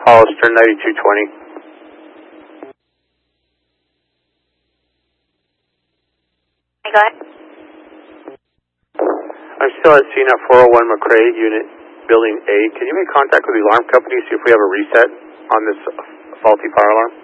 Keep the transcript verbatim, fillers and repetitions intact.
Hollister ninety-two twenty. Go ahead. I'm still at C N F four oh one McCrae, Unit Building A. Can you make contact with the alarm company, see if we have a reset on this faulty fire alarm?